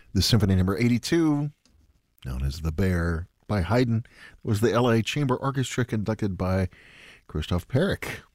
The Symphony Number 82, known as The Bear by Haydn, was the LA Chamber Orchestra conducted by Christoph Perrick.